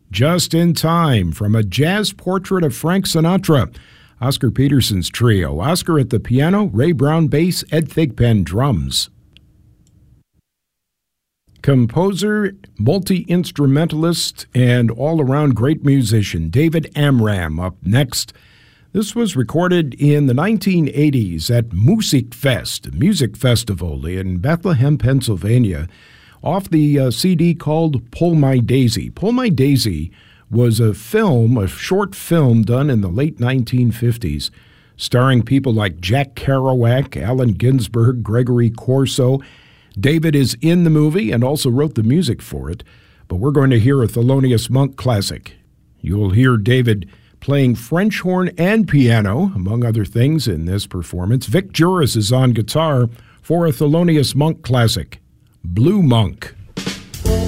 Just in Time from a jazz portrait of Frank Sinatra. Oscar Peterson's trio. Oscar at the piano, Ray Brown bass, Ed Thigpen drums. Composer, multi-instrumentalist, and all-around great musician, David Amram up next. This was recorded in the 1980s at Musikfest, a music festival in Bethlehem, Pennsylvania, off the CD called Pull My Daisy. Pull My Daisy was a short film done in the late 1950s, starring people like Jack Kerouac, Allen Ginsberg, Gregory Corso. David is in the movie and also wrote the music for it, but we're going to hear a Thelonious Monk classic. You'll hear David playing French horn and piano, among other things, in this performance. Vic Juris is on guitar for a Thelonious Monk classic, Blue Monk.